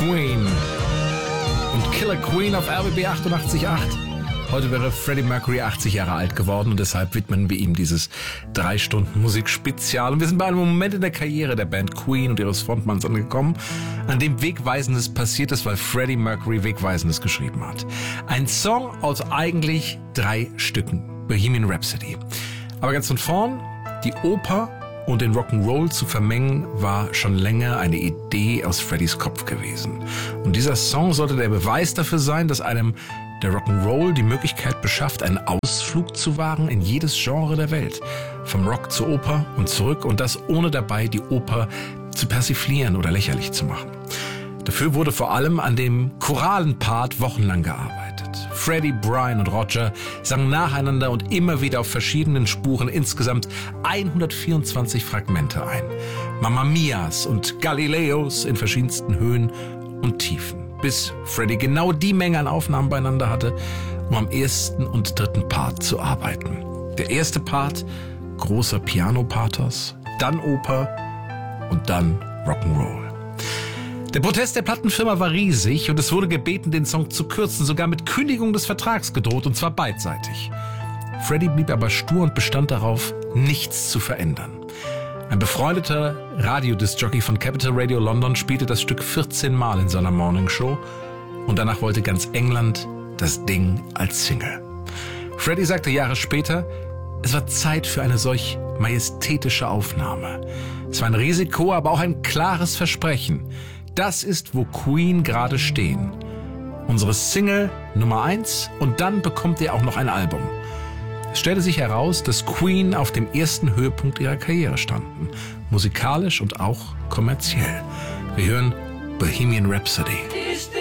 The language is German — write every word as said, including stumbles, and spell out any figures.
Queen und Killer Queen auf R B B achtundachtzig Komma acht. Heute wäre Freddie Mercury achtzig Jahre alt geworden und deshalb widmen wir ihm dieses drei Stunden Musikspezial. Und wir sind bei einem Moment in der Karriere der Band Queen und ihres Frontmanns angekommen, an dem Wegweisendes passiert ist, weil Freddie Mercury Wegweisendes geschrieben hat. Ein Song aus eigentlich drei Stücken, Bohemian Rhapsody. Aber ganz von vorn, die Oper und den Rock'n'Roll zu vermengen, war schon länger eine Idee aus Freddys Kopf gewesen. Und dieser Song sollte der Beweis dafür sein, dass einem der Rock'n'Roll die Möglichkeit beschafft, einen Ausflug zu wagen in jedes Genre der Welt. Vom Rock zur Oper und zurück, und das ohne dabei die Oper zu persiflieren oder lächerlich zu machen. Dafür wurde vor allem an dem choralen Part wochenlang gearbeitet. Freddie, Brian und Roger sangen nacheinander und immer wieder auf verschiedenen Spuren insgesamt hundertvierundzwanzig Fragmente ein. Mamma Mias und Galileos in verschiedensten Höhen und Tiefen, bis Freddie genau die Menge an Aufnahmen beieinander hatte, um am ersten und dritten Part zu arbeiten. Der erste Part, großer Piano-Pathos, dann Oper und dann Rock'n'Roll. Der Protest der Plattenfirma war riesig und es wurde gebeten, den Song zu kürzen, sogar mit Kündigung des Vertrags gedroht, und zwar beidseitig. Freddie blieb aber stur und bestand darauf, nichts zu verändern. Ein befreundeter Radiodisc-Jockey von Capital Radio London spielte das Stück vierzehn Mal in seiner Morningshow und danach wollte ganz England das Ding als Single. Freddie sagte Jahre später, es war Zeit für eine solch majestätische Aufnahme. Es war ein Risiko, aber auch ein klares Versprechen. Das ist, wo Queen gerade stehen. Unsere Single Nummer eins, und dann bekommt ihr auch noch ein Album. Es stellte sich heraus, dass Queen auf dem ersten Höhepunkt ihrer Karriere standen. Musikalisch und auch kommerziell. Wir hören Bohemian Rhapsody.